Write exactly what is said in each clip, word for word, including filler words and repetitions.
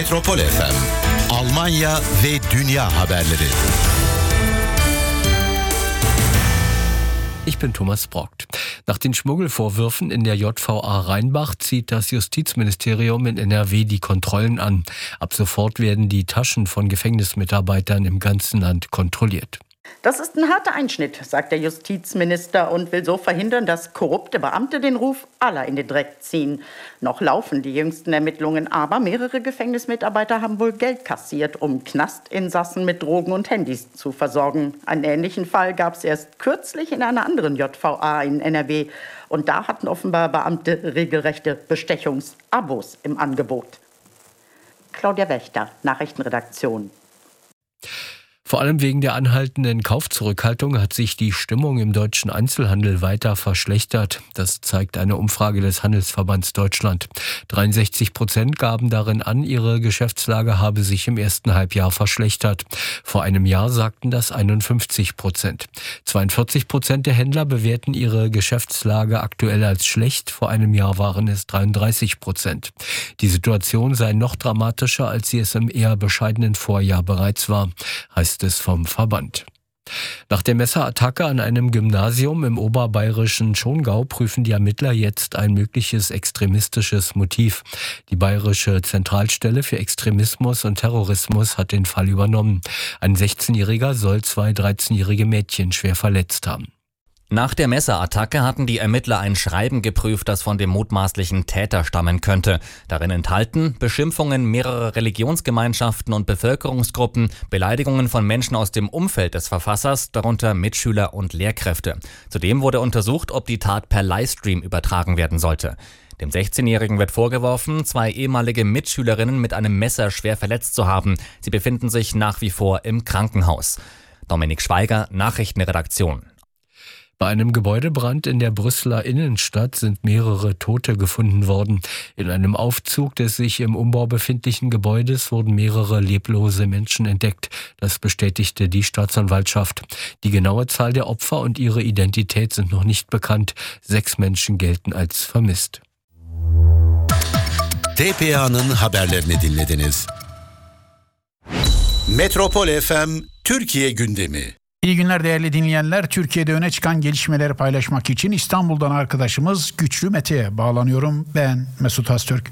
Metropol F M, Almanya ve dünya haberleri. Ich bin Thomas Brockt. Nach den Schmuggelvorwürfen in der J V A Rheinbach zieht das Justizministerium in N R W die Kontrollen an. Ab sofort werden die Taschen von Gefängnismitarbeitern im ganzen Land kontrolliert. Das ist ein harter Einschnitt, sagt der Justizminister und will so verhindern, dass korrupte Beamte den Ruf aller in den Dreck ziehen. Noch laufen die jüngsten Ermittlungen, aber mehrere Gefängnismitarbeiter haben wohl Geld kassiert, um Knastinsassen mit Drogen und Handys zu versorgen. Einen ähnlichen Fall gab es erst kürzlich in einer anderen J V A in N R W. Und da hatten offenbar Beamte regelrechte Bestechungsabos im Angebot. Claudia Wächter, Nachrichtenredaktion. Vor allem wegen der anhaltenden Kaufzurückhaltung hat sich die Stimmung im deutschen Einzelhandel weiter verschlechtert. Das zeigt eine Umfrage des Handelsverbands Deutschland. dreiundsechzig Prozent gaben darin an, ihre Geschäftslage habe sich im ersten Halbjahr verschlechtert. Vor einem Jahr sagten das einundfünfzig Prozent. zweiundvierzig Prozent der Händler bewerten ihre Geschäftslage aktuell als schlecht. Vor einem Jahr waren es dreiunddreißig Prozent. Die Situation sei noch dramatischer, als sie es im eher bescheidenen Vorjahr bereits war, heißt es vom Verband. Nach der Messerattacke an einem Gymnasium im oberbayerischen Schongau prüfen die Ermittler jetzt ein mögliches extremistisches Motiv. Die Bayerische Zentralstelle für Extremismus und Terrorismus hat den Fall übernommen. Ein sechzehnjähriger soll zwei dreizehnjährige Mädchen schwer verletzt haben. Nach der Messerattacke hatten die Ermittler ein Schreiben geprüft, das von dem mutmaßlichen Täter stammen könnte. Darin enthalten Beschimpfungen mehrerer Religionsgemeinschaften und Bevölkerungsgruppen, Beleidigungen von Menschen aus dem Umfeld des Verfassers, darunter Mitschüler und Lehrkräfte. Zudem wurde untersucht, ob die Tat per Livestream übertragen werden sollte. Dem sechzehnjährigen wird vorgeworfen, zwei ehemalige Mitschülerinnen mit einem Messer schwer verletzt zu haben. Sie befinden sich nach wie vor im Krankenhaus. Dominik Schweiger, Nachrichtenredaktion. Bei einem Gebäudebrand in der Brüsseler Innenstadt sind mehrere Tote gefunden worden. In einem Aufzug des sich im Umbau befindlichen Gebäudes wurden mehrere leblose Menschen entdeckt. Das bestätigte die Staatsanwaltschaft. Die genaue Zahl der Opfer und ihre Identität sind noch nicht bekannt. Sechs Menschen gelten als vermisst. T P A'nın haberlerini dinlediniz. Metropol F M Türkiye gündemi. İyi günler değerli dinleyenler. Türkiye'de öne çıkan gelişmeleri paylaşmak için İstanbul'dan arkadaşımız Güçlü Mete'ye bağlanıyorum. Ben Mesut Öztürk.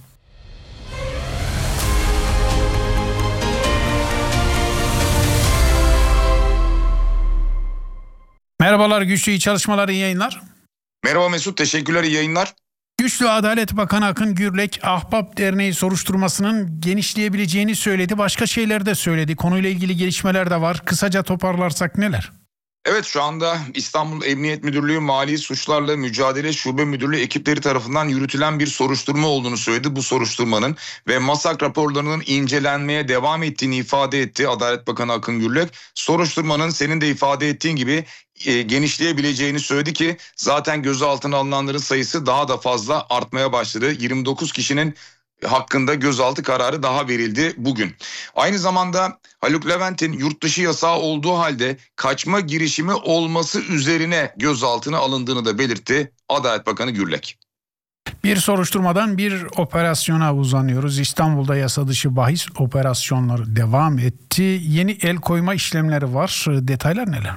Merhabalar Güçlü, iyi çalışmalar, iyi yayınlar. Merhaba Mesut, teşekkürler, iyi yayınlar. Güçlü, Adalet Bakanı Akın Gürlek, Ahbap Derneği soruşturmasının genişleyebileceğini söyledi. Başka şeyler de söyledi. Konuyla ilgili gelişmeler de var. Kısaca toparlarsak neler? Evet, şu anda İstanbul Emniyet Müdürlüğü Mali Suçlarla Mücadele Şube Müdürlüğü ekipleri tarafından yürütülen bir soruşturma olduğunu söyledi. Bu soruşturmanın ve MASAK raporlarının incelenmeye devam ettiğini ifade etti Adalet Bakanı Akın Gürlek. Soruşturmanın senin de ifade ettiğin gibi e, genişleyebileceğini söyledi ki zaten gözaltına alınanların sayısı daha da fazla artmaya başladı. yirmi dokuz kişinin hakkında gözaltı kararı daha verildi bugün. Aynı zamanda Haluk Levent'in yurt dışı yasağı olduğu halde kaçma girişimi olması üzerine gözaltına alındığını da belirtti Adalet Bakanı Gürlek. Bir soruşturmadan bir operasyona uzanıyoruz. İstanbul'da yasa dışı bahis operasyonları devam etti. Yeni el koyma işlemleri var. Detaylar neler?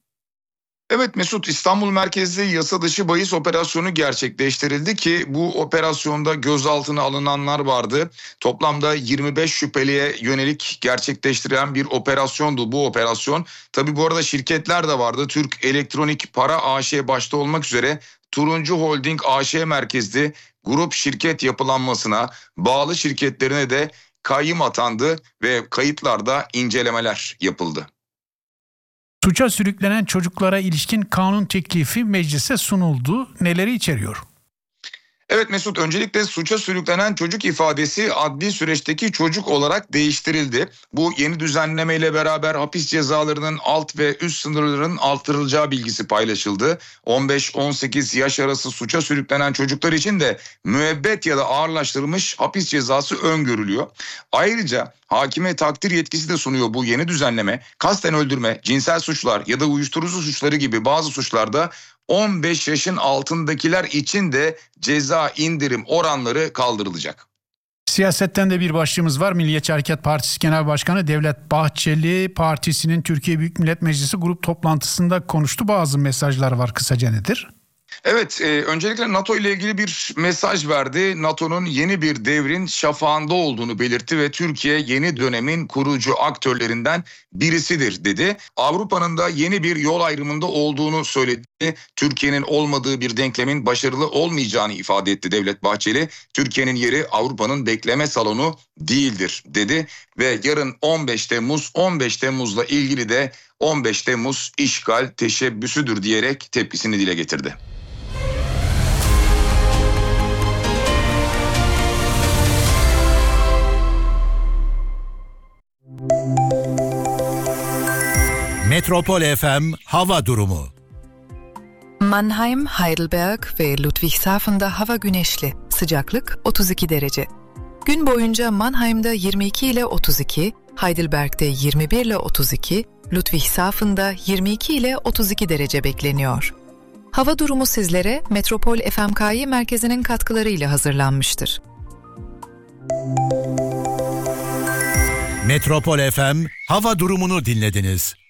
Evet Mesut, İstanbul merkezli yasa dışı bahis operasyonu gerçekleştirildi ki bu operasyonda gözaltına alınanlar vardı. Toplamda yirmi beş şüpheliye yönelik gerçekleştirilen bir operasyondu bu operasyon. Tabii bu arada şirketler de vardı. Türk Elektronik Para A Ş başta olmak üzere Turuncu Holding A Ş merkezli grup şirket yapılanmasına bağlı şirketlerine de kayyım atandı ve kayıtlarda incelemeler yapıldı. Suça sürüklenen çocuklara ilişkin kanun teklifi meclise sunuldu. Neleri içeriyor? Evet Mesut, öncelikle suça sürüklenen çocuk ifadesi adli süreçteki çocuk olarak değiştirildi. Bu yeni düzenlemeyle beraber hapis cezalarının alt ve üst sınırlarının artırılacağı bilgisi paylaşıldı. on beş on sekiz yaş arası suça sürüklenen çocuklar için de müebbet ya da ağırlaştırılmış hapis cezası öngörülüyor. Ayrıca hakime takdir yetkisi de sunuyor bu yeni düzenleme. Kasten öldürme, cinsel suçlar ya da uyuşturucu suçları gibi bazı suçlarda on beş yaşın altındakiler için de ceza indirim oranları kaldırılacak. Siyasetten de bir başlığımız var. Milliyetçi Hareket Partisi Genel Başkanı Devlet Bahçeli partisinin Türkiye Büyük Millet Meclisi grup toplantısında konuştu. Bazı mesajlar var, kısaca nedir? Evet, e, öncelikle NATO ile ilgili bir mesaj verdi. NATO'nun yeni bir devrin şafağında olduğunu belirtti ve Türkiye yeni dönemin kurucu aktörlerinden birisidir dedi. Avrupa'nın da yeni bir yol ayrımında olduğunu söyledi. Türkiye'nin olmadığı bir denklemin başarılı olmayacağını ifade etti Devlet Bahçeli. Türkiye'nin yeri Avrupa'nın bekleme salonu değildir dedi ve yarın on beş Temmuz on beş Temmuz'la ilgili de on beş Temmuz işgal teşebbüsüdür diyerek tepkisini dile getirdi. Metropol F M hava durumu. Mannheim, Heidelberg ve Ludwigshafen'da hava güneşli. Sıcaklık otuz iki derece. Gün boyunca Mannheim'da yirmi iki ile otuz iki, Heidelberg'de yirmi bir ile otuz iki, Ludwigshafen'da yirmi iki ile otuz iki derece bekleniyor. Hava durumu sizlere Metropol F M K Y merkezinin katkılarıyla hazırlanmıştır. Metropol F M hava durumunu dinlediniz.